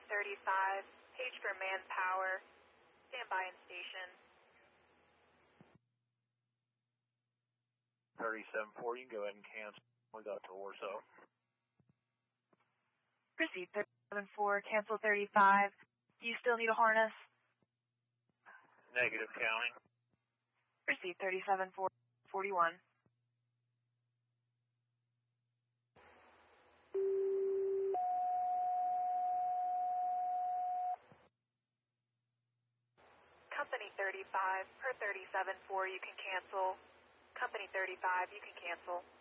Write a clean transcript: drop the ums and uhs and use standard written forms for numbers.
35, page for manpower. Stand by in station. 37-4, you can go ahead and cancel. We got to Warsaw. Proceed 37-4, cancel 35. Do you still need a harness? Negative, counting. Proceed 37-4, 41. Company 35, per 37-4, you can cancel. Company 35, you can cancel.